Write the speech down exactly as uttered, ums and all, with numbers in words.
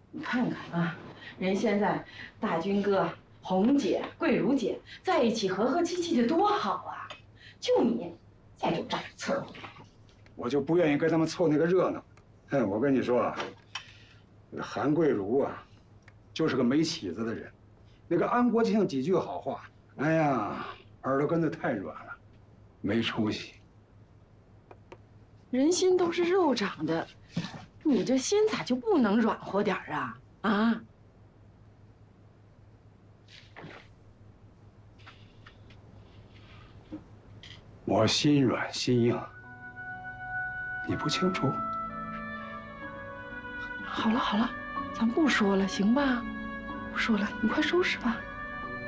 你看看啊，人现在大军哥、红姐、桂如姐在一起和和气气的多好啊！就你在这站着伺候。 我就不愿意跟他们凑那个热闹。嗯，我跟你说啊，这韩桂如啊，就是个没起子的人。那个安国庆几句好话，哎呀，耳朵根子太软了，没出息。 人心都是肉长的，你这心咋就不能软和点儿啊？啊！ 我心软心硬，你不清楚？ 好了好了，咱不说了，行吧？不说了，你快收拾吧。